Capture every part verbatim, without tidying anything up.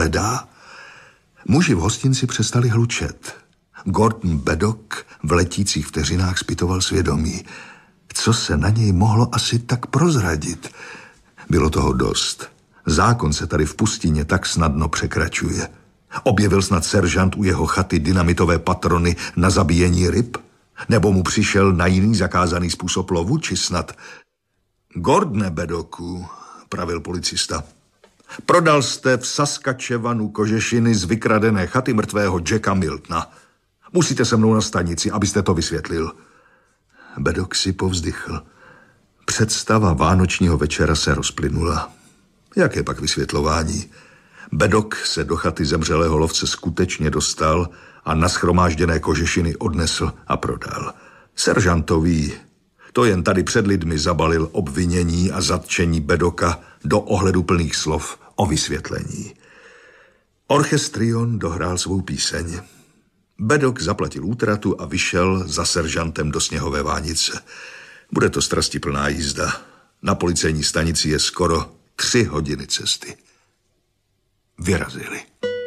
hledá? Muži v hostinci přestali hlučet. Gordon Beddock v letících vteřinách zpytoval svědomí. Co se na něj mohlo asi tak prozradit? Bylo toho dost. Zákon se tady v pustině tak snadno překračuje. Objevil snad seržant u jeho chaty dynamitové patrony na zabíjení ryb? Nebo mu přišel na jiný zakázaný způsob lovu, či snad... Gordone Beddocku, pravil policista, prodal jste v Saskatchewanu kožešiny z vykradené chaty mrtvého Jacka Miltona. Musíte se mnou na stanici, abyste to vysvětlil. Beddock si povzdychl. Představa vánočního večera se rozplynula. Jaké pak vysvětlování? Beddock se do chaty zemřelého lovce skutečně dostal a nashromážděné kožešiny odnesl a prodal. Seržantový to jen tady před lidmi zabalil obvinění a zatčení Beddocka do ohleduplných slov o vysvětlení. Orchestrion dohrál svou píseň. Beddock zaplatil útratu a vyšel za seržantem do sněhové vánice. Bude to strastiplná jízda. Na policejní stanici je skoro tři hodiny cesty. Vyrazili.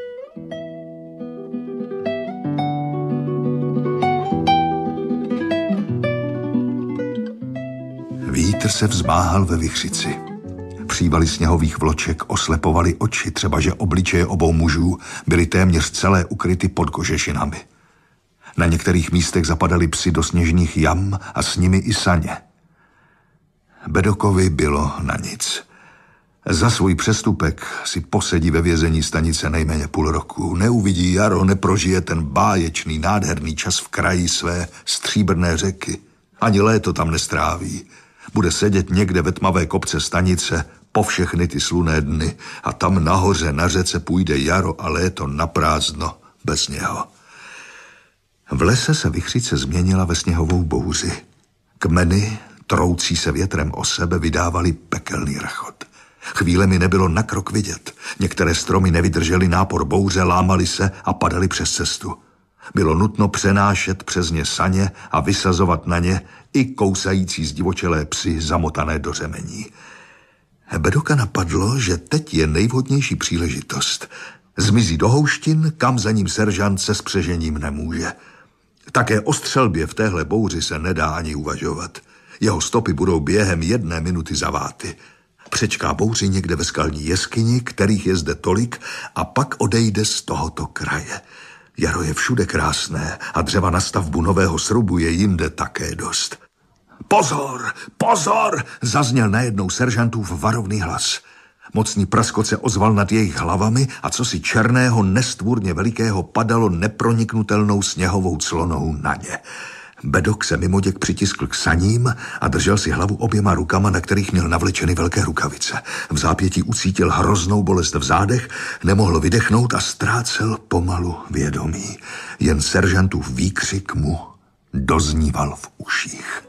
Vítr se vzmáhal ve vichřici. Přívaly sněhových vloček oslepovaly oči, třeba že obličeje obou mužů byly téměř celé ukryty pod kožešinami. Na některých místech zapadaly psi do sněžných jam a s nimi i saně. Beddockovi bylo na nic. Za svůj přestupek si posedí ve vězení stanice nejméně půl roku. Neuvidí jaro, neprožije ten báječný, nádherný čas v kraji své stříbrné řeky. Ani léto tam nestráví. Bude sedět někde ve tmavé kopce stanice po všechny ty slunné dny a tam nahoře na řece půjde jaro a léto naprázdno bez něho. V lese se vichřice změnila ve sněhovou bouři. Kmeny, troucí se větrem o sebe, vydávaly pekelný rachot. Chvílemi nebylo na krok vidět. Některé stromy nevydržely nápor bouře, lámaly se a padaly přes cestu. Bylo nutno přenášet přes ně saně a vysazovat na ně i kousající zdivočelé psy zamotané do řemení. Beddocka napadlo, že teď je nejvhodnější příležitost. Zmizí do houštin, kam za ním seržant se spřežením nemůže. Také o střelbě v téhle bouři se nedá ani uvažovat. Jeho stopy budou během jedné minuty zaváty. Přečká bouři někde ve skalní jeskyni, kterých je zde tolik, a pak odejde z tohoto kraje. Jaro je všude krásné a dřeva na stavbu nového srubu je jinde také dost. Pozor, pozor, zazněl najednou seržantův varovný hlas. Mocný praskot se ozval nad jejich hlavami a cosi černého, nestvůrně velikého padalo neproniknutelnou sněhovou clonou na ně. Beddock se mimoděk přitiskl k saním a držel si hlavu oběma rukama, na kterých měl navlečeny velké rukavice. V zápětí ucítil hroznou bolest v zádech, nemohl vydechnout a ztrácel pomalu vědomí. Jen seržantův výkřik mu dozníval v uších.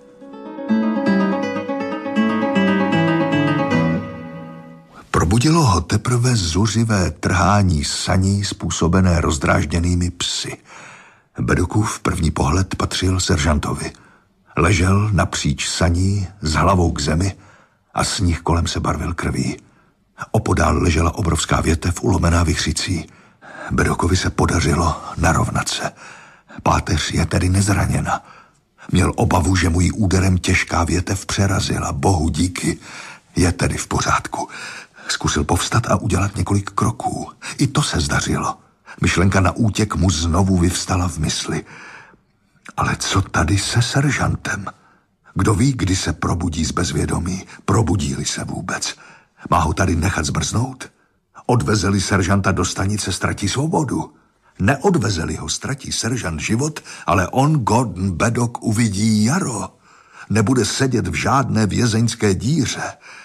Probudilo ho teprve zuřivé trhání saní způsobené rozdrážděnými psy. Beddockův první pohled patřil seržantovi. Ležel napříč saní s hlavou k zemi a sníh kolem se barvil krví. Opodál ležela obrovská větev ulomená vichřicí. Beddockovi se podařilo narovnat se. Páteř je tedy nezraněna. Měl obavu, že mu ji úderem těžká větev přerazila. Bohu díky, je tedy v pořádku. Zkusil povstat a udělat několik kroků. I to se zdařilo. Myšlenka na útěk mu znovu vyvstala v mysli. Ale co tady se seržantem? Kdo ví, kdy se probudí z bezvědomí? Probudí-li se vůbec? Má ho tady nechat zmrznout? Odvezeli seržanta do stanice, ztratí svobodu. Neodvezeli ho, ztratí seržant život, ale on, Gordon Beddock, uvidí jaro. Nebude sedět v žádné vězeňské díře.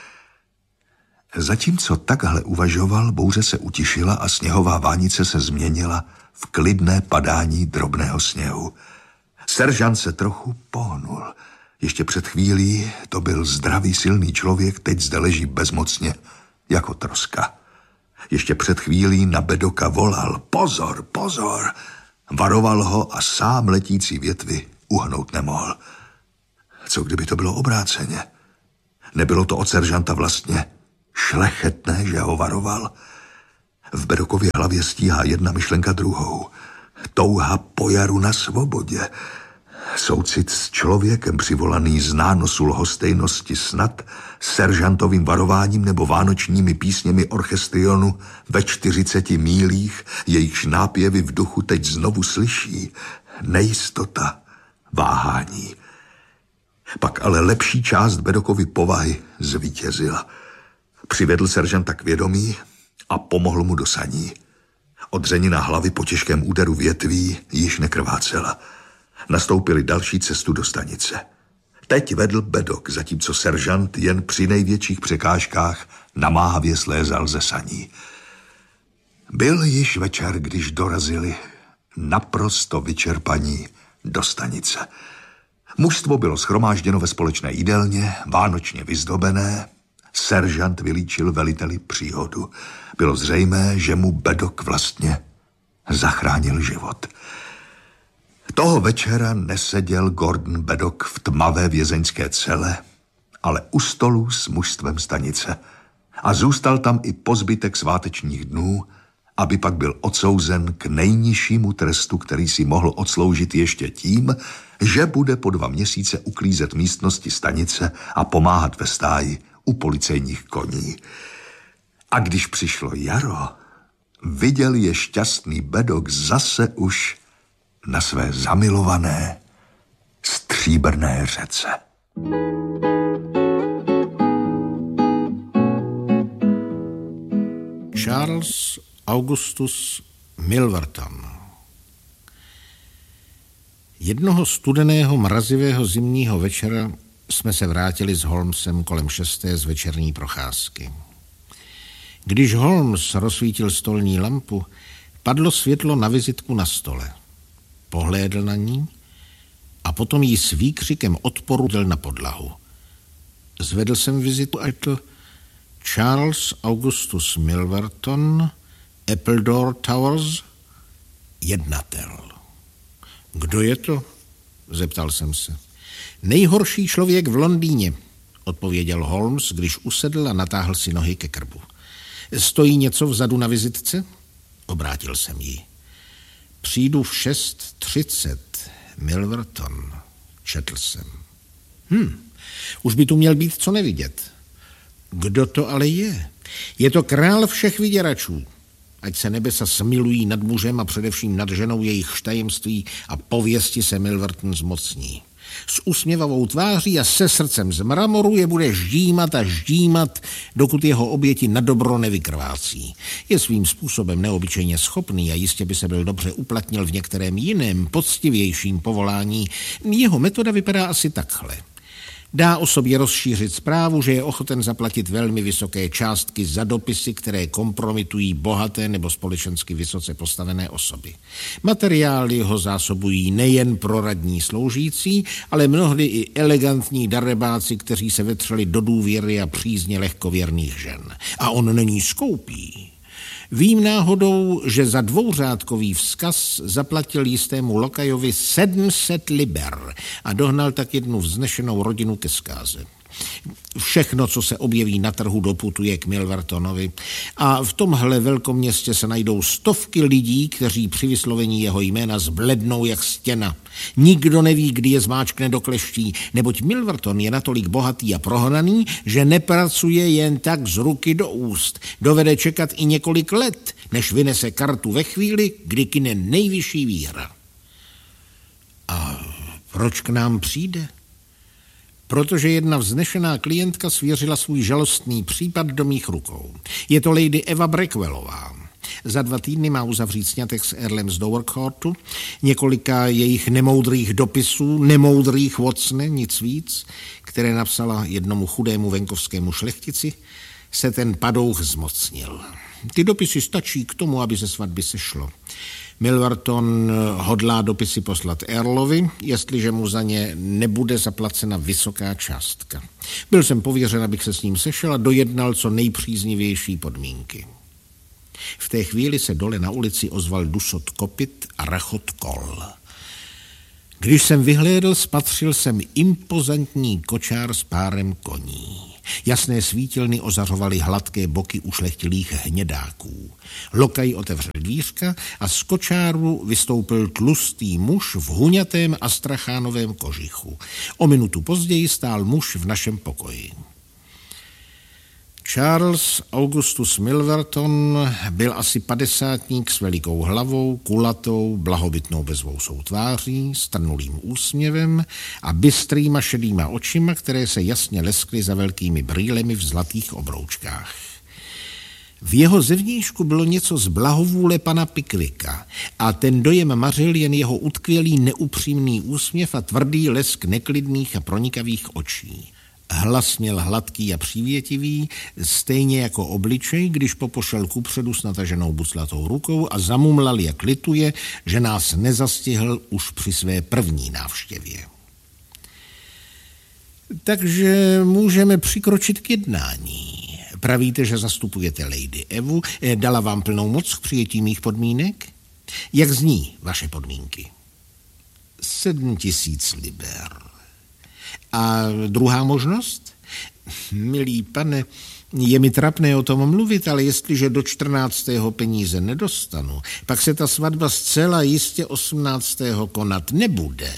Zatímco takhle uvažoval, bouře se utišila a sněhová vánice se změnila v klidné padání drobného sněhu. Seržant se trochu pohnul. Ještě před chvílí to byl zdravý, silný člověk, teď zde leží bezmocně, jako troska. Ještě před chvílí na Beddocka volal: pozor, pozor! Varoval ho a sám letící větvy uhnout nemohl. Co kdyby to bylo obráceně? Nebylo to od seržanta vlastně šlechetné, že ho varoval? V Bedockově hlavě stíhá jedna myšlenka druhou. Touha po jaru na svobodě. Soucit s člověkem přivolaný z nánosu lhostejnosti snad, seržantovým varováním nebo vánočními písněmi orchestrionu ve čtyřiceti mílích, jejichž nápěvy v duchu teď znovu slyší. Nejistota, váhání. Pak ale lepší část Bedockovy povahy zvítězila. Přivedl seržanta k vědomí a pomohl mu do saní. Odřenina hlavy po těžkém úderu větví již nekrvácela. Nastoupili další cestu do stanice. Teď vedl Bedock, zatímco seržant jen při největších překážkách namáhavě slézal ze saní. Byl již večer, když dorazili naprosto vyčerpaní do stanice. Mužstvo bylo shromážděno ve společné jídelně, vánočně vyzdobené. Seržant vylíčil veliteli příhodu. Bylo zřejmé, že mu Bedock vlastně zachránil život. Toho večera neseděl Gordon Bedock v tmavé vězeňské cele, ale u stolu s mužstvem stanice. A zůstal tam i po zbytek svátečních dnů, aby pak byl odsouzen k nejnižšímu trestu, který si mohl odsloužit ještě tím, že bude po dva měsíce uklízet místnosti stanice a pomáhat ve stáji u policejních koní. A když přišlo jaro, viděl je šťastný Bedock zase už na své zamilované stříbrné řece. Charles Augustus Milverton. Jednoho studeného mrazivého zimního večera jsme se vrátili s Holmesem kolem šesté z večerní procházky. Když Holmes rozsvítil stolní lampu, padlo světlo na vizitku na stole. Pohlédl na ní a potom jí s výkřikem odporu dal na podlahu. Zvedl jsem vizitu a četl Charles Augustus Milverton, Appledore Towers, jednatel. Kdo je to? Zeptal jsem se. Nejhorší člověk v Londýně, odpověděl Holmes, když usedl a natáhl si nohy ke krbu. Stojí něco vzadu na vizitce? Obrátil jsem ji. Přijdu v šest třicet, Milverton, četl jsem. Hm, už by tu měl být co nevidět. Kdo to ale je? Je to král všech vyděračů. Ať se nebesa smilují nad mužem a především nad ženou jejich tajemství a pověsti se Milverton zmocní. S usměvavou tváří a se srdcem z mramoru je bude ždímat a ždímat, dokud jeho oběti na dobro nevykrvácí. Je svým způsobem neobyčejně schopný a jistě by se byl dobře uplatnil v některém jiném, poctivějším povolání. Jeho metoda vypadá asi takhle. Dá o sobě rozšířit zprávu, že je ochoten zaplatit velmi vysoké částky za dopisy, které kompromitují bohaté nebo společensky vysoce postavené osoby. Materiály ho zásobují nejen pro radní sloužící, ale mnohdy i elegantní darebáci, kteří se vetřeli do důvěry a přízně lehkověrných žen. A on není skoupý. Vím náhodou, že za dvouřádkový vzkaz zaplatil jistému lokajovi sedm set liber a dohnal tak jednu vznešenou rodinu ke zkáze. Všechno, co se objeví na trhu, doputuje k Milvertonovi a v tomhle velkoměstě se najdou stovky lidí, kteří při vyslovení jeho jména zblednou jak stěna. Nikdo neví, kdy je zmáčkne do kleští, neboť Milverton je natolik bohatý a prohnaný, že nepracuje jen tak z ruky do úst. Dovede čekat i několik let, než vynese kartu ve chvíli, kdy kyne nejvyšší výhra. A proč k nám přijde? Protože jedna vznešená klientka svěřila svůj žalostný případ do mých rukou. Je to lady Eva Brackwellová. Za dva týdny má uzavřít sňatek s Earlem z Dovercourtu, několika jejich nemoudrých dopisů, nemoudrých Watsone, nic víc, které napsala jednomu chudému venkovskému šlechtici, se ten padouch zmocnil. Ty dopisy stačí k tomu, aby se svatby sešlo. Milverton hodlá dopisy poslat Earlovi, jestliže mu za ně nebude zaplacena vysoká částka. Byl jsem pověřen, abych se s ním sešel a dojednal co nejpříznivější podmínky. V té chvíli se dole na ulici ozval dusot kopyt a rachot kol. Když jsem vyhlédl, spatřil jsem impozantní kočár s párem koní. Jasné svítilny ozařovaly hladké boky ušlechtilých hnědáků. Lokaj otevřel dvířka a z kočáru vystoupil tlustý muž v huňatém astrachánovém kožichu. O minutu později stál muž v našem pokoji. Charles Augustus Milverton byl asi padesátník s velikou hlavou, kulatou, blahobytnou bezvousou tváří, strnulým úsměvem a bystrýma šedýma očima, které se jasně leskly za velkými brýlemi v zlatých obroučkách. V jeho zevnějšku bylo něco z blahovůle pana Pickwicka a ten dojem mařil jen jeho utkvělý neupřímný úsměv a tvrdý lesk neklidných a pronikavých očí. Hlas měl hladký a přívětivý, stejně jako obličej, když popošel kupředu s nataženou buclatou rukou a zamumlal, jak lituje, že nás nezastihl už při své první návštěvě. Takže můžeme přikročit k jednání. Pravíte, že zastupujete Lady Evu, dala vám plnou moc k přijetí mých podmínek? Jak zní vaše podmínky? Sedm tisíc liber. A druhá možnost? Milý pane, je mi trapné o tom mluvit, ale jestliže do čtrnáctého peníze nedostanu, pak se ta svatba zcela jistě osmnáctého konat nebude.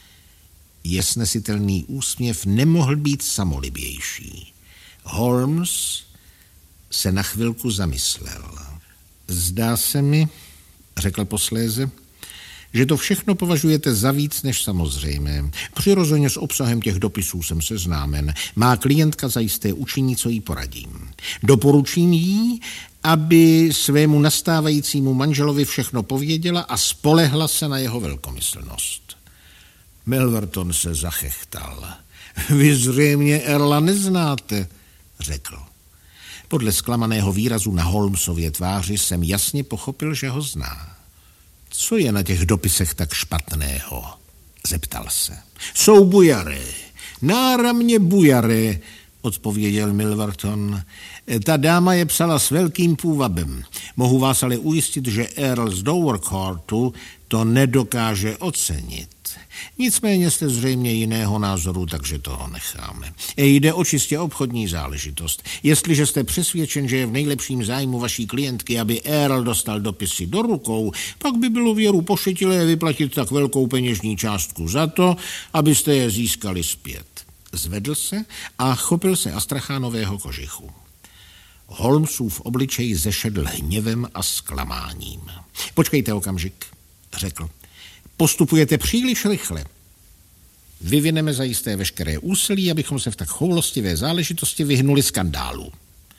Jesnesitelný úsměv nemohl být samolibější. Holmes se na chvilku zamyslel. Zdá se mi, řekl posléze, že to všechno považujete za víc než samozřejmé. Přirozeně s obsahem těch dopisů jsem seznámen. Má klientka zajisté učiní, co jí poradím. Doporučím jí, aby svému nastávajícímu manželovi všechno pověděla a spolehla se na jeho velkomyslnost. Milverton se zachechtal. Vy zřejmě Erla neznáte, řekl. Podle zklamaného výrazu na Holmesově tváři jsem jasně pochopil, že ho zná. Co je na těch dopisech tak špatného? Zeptal se. Jsou bujaré. Náramně bujaré, odpověděl Milverton. Ta dáma je psala s velkým půvabem. Mohu vás ale ujistit, že Earl z Dovercourtu to nedokáže ocenit. Nicméně jste zřejmě jiného názoru, takže toho necháme. Jde o čistě obchodní záležitost. Jestliže jste přesvědčen, že je v nejlepším zájmu vaší klientky, aby Earl dostal dopisy do rukou, pak by bylo věru pošetilé vyplatit tak velkou peněžní částku za to, abyste je získali zpět. Zvedl se a chopil se astrachánového kožichu. Holmesův obličej zešedl hněvem a zklamáním. Počkejte okamžik, řekl. Postupujete příliš rychle. Vyvineme zajisté veškeré úsilí, abychom se v tak choulostivé záležitosti vyhnuli skandálu.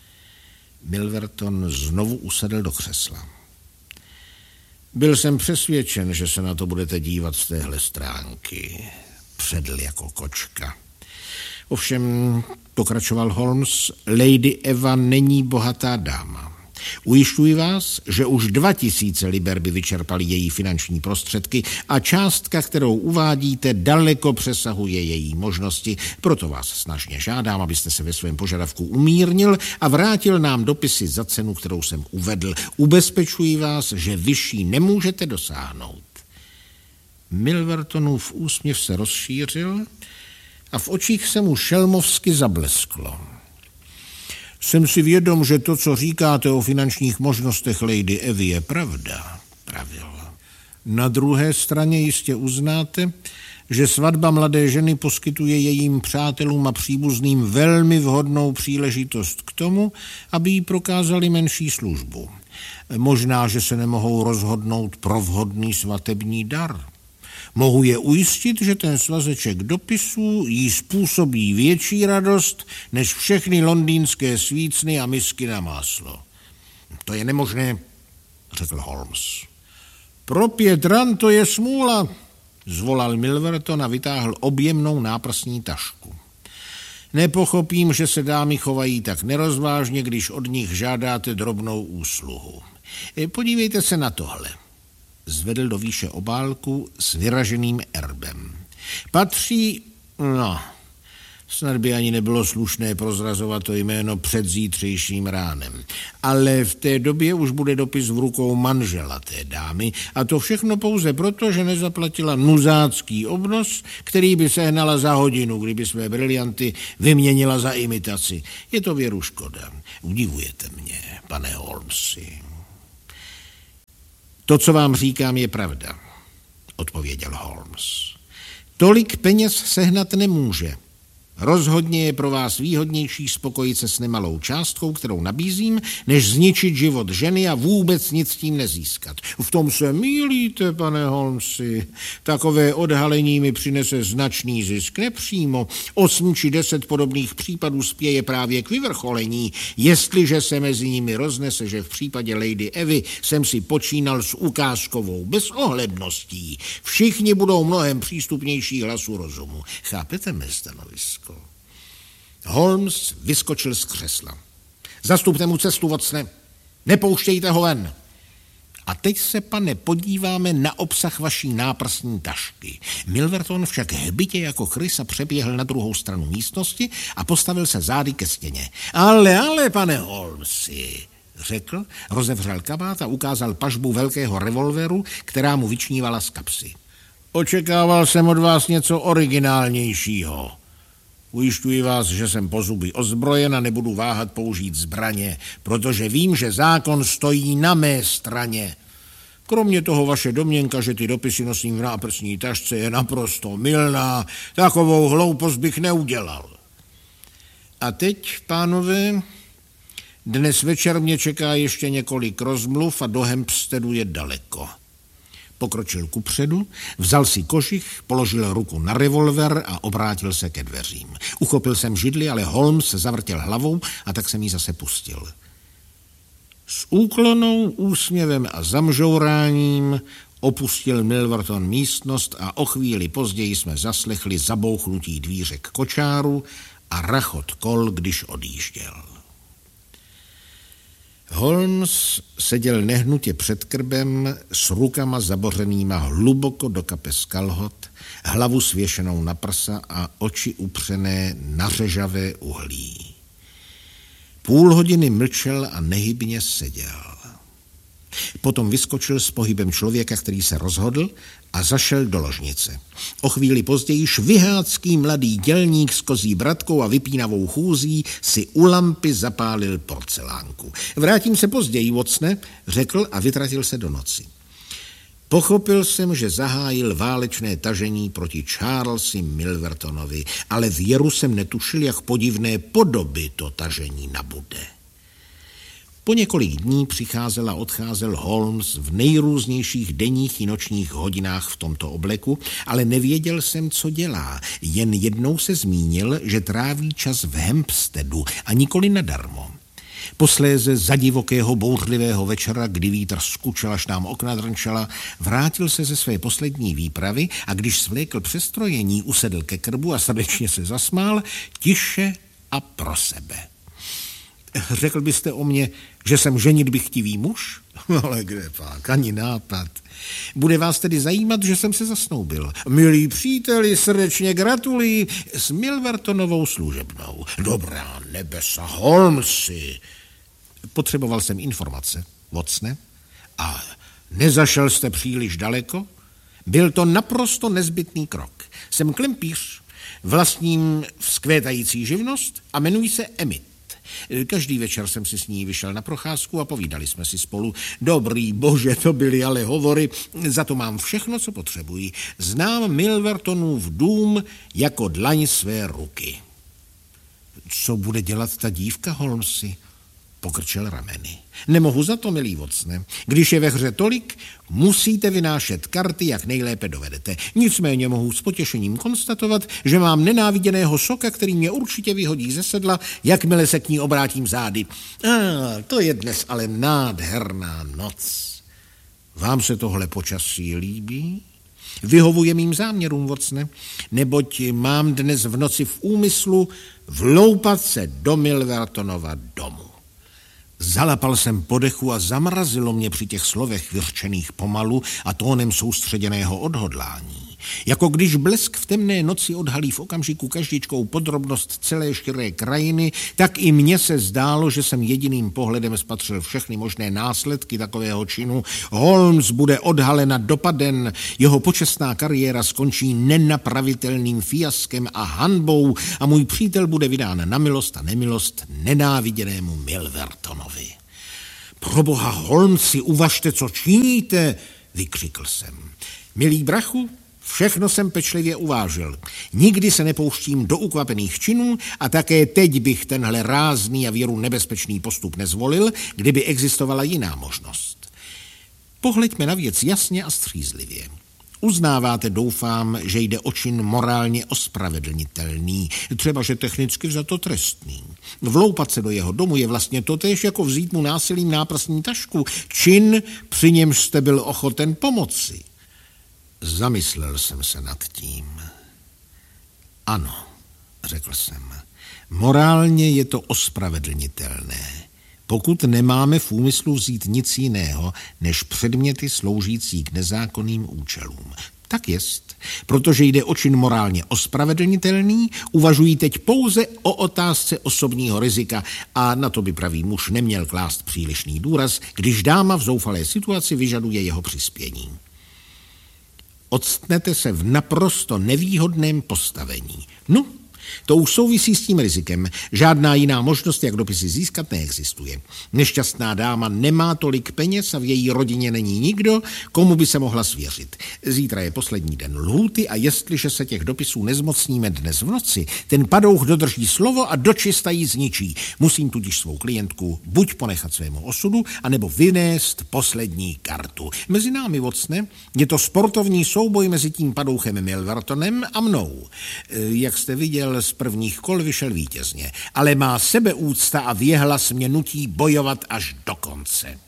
Milverton znovu usedl do křesla. Byl jsem přesvědčen, že se na to budete dívat z téhle stránky. Předl jako kočka. Ovšem, pokračoval Holmes, Lady Eva není bohatá dáma. Ujišťuji vás, že už dva tisíce liber by vyčerpaly její finanční prostředky a částka, kterou uvádíte, daleko přesahuje její možnosti. Proto vás snažně žádám, abyste se ve svém požadavku umírnil a vrátil nám dopisy za cenu, kterou jsem uvedl. Ubezpečuji vás, že vyšší nemůžete dosáhnout. Milvertonův úsměv se rozšířil a v očích se mu šelmovsky zablesklo. Jsem si vědom, že to, co říkáte o finančních možnostech Lady Evy, je pravda, pravil. Na druhé straně jistě uznáte, že svatba mladé ženy poskytuje jejím přátelům a příbuzným velmi vhodnou příležitost k tomu, aby jí prokázali menší službu. Možná, že se nemohou rozhodnout pro vhodný svatební dar. Mohu je ujistit, že ten svazeček dopisů jí způsobí větší radost než všechny londýnské svícny a misky na máslo. To je nemožné, řekl Holmes. Pro pět ran to je smůla, zvolal Milverton a vytáhl objemnou náprsní tašku. Nepochopím, že se dámy chovají tak nerozvážně, když od nich žádáte drobnou úsluhu. Podívejte se na tohle. Zvedl do výše obálku s vyraženým erbem. Patří, no, Snad by ani nebylo slušné prozrazovat to jméno před zítřejším ránem. Ale v té době už bude dopis v rukou manžela té dámy a to všechno pouze proto, že nezaplatila nuzácký obnos, který by sehnala za hodinu, kdyby své brilianty vyměnila za imitaci. Je to věru škoda. Udivujete mě, pane Holmesi. To, co vám říkám, je pravda, odpověděl Holmes. Tolik peněz sehnat nemůže. Rozhodně je pro vás výhodnější spokojit se s nemalou částkou, kterou nabízím, než zničit život ženy a vůbec nic tím nezískat. V tom se mýlíte, pane Holmesi. Takové odhalení mi přinese značný zisk nepřímo. Osm či deset podobných případů spěje právě k vyvrcholení, jestliže se mezi nimi roznese, že v případě Lady Evy jsem si počínal s ukázkovou bezohledností. Všichni budou mnohem přístupnější hlasu rozumu. Chápete mé stanovisko? Holmes vyskočil z křesla. Zastupte mu cestu, Watson. Nepouštějte ho ven. A teď se, pane, podíváme na obsah vaší náprstní tašky. Milverton však hbitě jako krysa přeběhl na druhou stranu místnosti a postavil se zády ke stěně. Ale, ale, pane Holmesi, řekl, rozevřel kabát a ukázal pažbu velkého revolveru, která mu vyčnívala z kapsy. Očekával jsem od vás něco originálnějšího. Ujišťuji vás, že jsem po zuby ozbrojen a nebudu váhat použít zbraně, protože vím, že zákon stojí na mé straně. Kromě toho vaše domněnka, že ty dopisy nosím v náprstní tašce, je naprosto mylná. Takovou hloupost bych neudělal. A teď, pánové, dnes večer mě čeká ještě několik rozmluv a do Hampsteadu je daleko. Pokročil kupředu, vzal si kožich, položil ruku na revolver a obrátil se ke dveřím. Uchopil jsem židli, ale Holmes se zavrtěl hlavou a tak jsem ji zase pustil. S úklonou, úsměvem a zamžouráním opustil Milverton místnost a o chvíli později jsme zaslechli zabouchnutí dvířek kočáru a rachot kol, když odjížděl. Holmes seděl nehnutě před krbem s rukama zabořenýma hluboko do kapes kalhot, hlavu svěšenou na prsa a oči upřené na řežavé uhlí. Půl hodiny mlčel a nehybně seděl. Potom vyskočil s pohybem člověka, který se rozhodl a zašel do ložnice. O chvíli později švihácký mladý dělník s kozí bratkou a vypínavou chůzí si u lampy zapálil porcelánku. Vrátím se později, Watsone, řekl a vytratil se do noci. Pochopil jsem, že zahájil válečné tažení proti Charlesi Milvertonovi, ale v Jeru jsem netušil, jak podivné podoby to tažení nabude. Po několik dní přicházel a odcházel Holmes v nejrůznějších denních i nočních hodinách v tomto obleku, ale nevěděl jsem, co dělá. Jen jednou se zmínil, že tráví čas v Hampsteadu a nikoli nadarmo. Posléze za divokého bouřlivého večera, kdy vítr skučel až nám okna drnčela, vrátil se ze své poslední výpravy a když svlékl přestrojení, usedl ke krbu a srdečně se zasmál, tiše a pro sebe. Řekl byste o mně, že jsem ženitbychtivý muž? Ale kde pak, ani nápad. Bude vás tedy zajímat, že jsem se zasnoubil. Milí příteli, srdečně gratuluji s Milvertonovou služebnou. Dobrá nebesa, Holmesi. Potřeboval jsem informace, Watsone. A nezašel jste příliš daleko? Byl to naprosto nezbytný krok. Jsem klempíř, vlastním vzkvétající živnost a jmenuji se Emmet. Každý večer jsem si s ní vyšel na procházku a povídali jsme si spolu. Dobrý bože, to byly ale hovory, za to mám všechno, co potřebuji. Znám Milvertonův dům jako dlaň své ruky. Co bude dělat ta dívka, Holmesi? Pokrčil rameny. Nemohu za to, milý Watsone. Když je ve hře tolik, musíte vynášet karty, jak nejlépe dovedete. Nicméně mohu s potěšením konstatovat, že mám nenáviděného soka, který mě určitě vyhodí ze sedla, jakmile se k ní obrátím zády. Ah, to je dnes ale nádherná noc. Vám se tohle počasí líbí? Vyhovuje mým záměrům, Watsone, neboť mám dnes v noci v úmyslu vloupat se do Milvertonova domu. Zalapal jsem po dechu a zamrazilo mě při těch slovech vyřčených pomalu a tónem soustředěného odhodlání. Jako když blesk v temné noci odhalí v okamžiku každičkou podrobnost celé širé krajiny, tak i mně se zdálo, že jsem jediným pohledem spatřil všechny možné následky takového činu. Holmes bude odhalena dopaden, jeho počestná kariéra skončí nenapravitelným fiaskem a hanbou a můj přítel bude vydán na milost a nemilost nenáviděnému Milvertonovi. Proboha, Holmesi, uvažte, co činíte, vykřikl jsem. Milý brachu, všechno jsem pečlivě uvážil. Nikdy se nepouštím do ukvapených činů a také teď bych tenhle rázný a věru nebezpečný postup nezvolil, kdyby existovala jiná možnost. Pohleďme na věc jasně a střízlivě. Uznáváte, doufám, že jde o čin morálně ospravedlnitelný, třeba že technicky vzato trestný. Vloupat se do jeho domu je vlastně totéž, jako vzít mu násilím náprstní tašku. Čin, při němž jste byl ochoten pomoci. Zamyslel jsem se nad tím. Ano, řekl jsem, morálně je to ospravedlnitelné, pokud nemáme v úmyslu vzít nic jiného, než předměty sloužící k nezákonným účelům. Tak jest, protože jde o čin morálně ospravedlnitelný, uvažují teď pouze o otázce osobního rizika a na to by pravý muž neměl klást přílišný důraz, když dáma v zoufalé situaci vyžaduje jeho přispění. Odstnete se v naprosto nevýhodném postavení. No, to už souvisí s tím rizikem. Žádná jiná možnost, jak dopisy získat, neexistuje. Nešťastná dáma nemá tolik peněz a v její rodině není nikdo, komu by se mohla svěřit. Zítra je poslední den lhůty a jestliže se těch dopisů nezmocníme dnes v noci, ten padouch dodrží slovo a dočista ji zničí. Musím tudíž svou klientku buď ponechat svému osudu, anebo vynést poslední kartu. Mezi námi, Watsone, je to sportovní souboj mezi tím padouchem Milvertonem a mnou. Jak jste viděl, z prvních kol vyšel vítězně, ale má sebeúcta a věhlas mě nutí bojovat až do konce.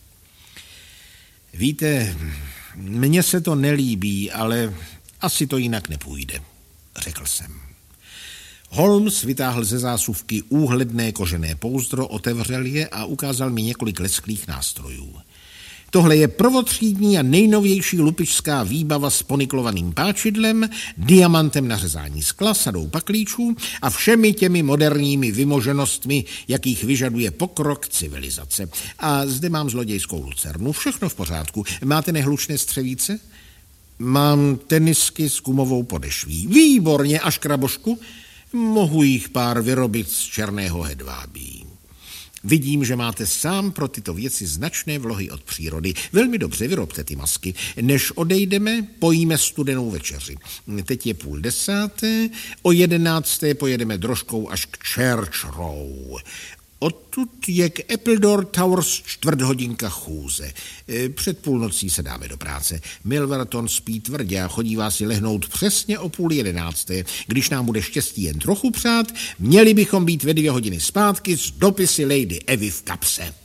Víte, mně se to nelíbí, ale asi to jinak nepůjde, řekl jsem. Holmes vytáhl ze zásuvky úhledné kožené pouzdro, otevřel je a ukázal mi několik lesklých nástrojů. Tohle je prvotřídní a nejnovější lupičská výbava s poniklovaným páčidlem, diamantem na řezání skla, sadou paklíčů a všemi těmi moderními vymoženostmi, jakých vyžaduje pokrok civilizace. A zde mám zlodějskou lucernu. Všechno v pořádku. Máte nehlučné střevíce? Mám tenisky s gumovou podešví. Výborně, a škrabošku? Mohu jich pár vyrobit z černého hedvábí. Vidím, že máte sám pro tyto věci značné vlohy od přírody. Velmi dobře, vyrobte ty masky. Než odejdeme, pojíme studenou večeři. Teď je půl desáté, o jedenácté pojedeme drožkou až k Church Row. Odtud je k Appledore Towers čtvrt hodinka chůze. Před půlnocí se dáme do práce. Milverton spí tvrdě a chodívá si lehnout přesně o půl jedenácté. Když nám bude štěstí jen trochu přát, měli bychom být ve dvě hodiny zpátky s dopisy Lady Evy v kapse.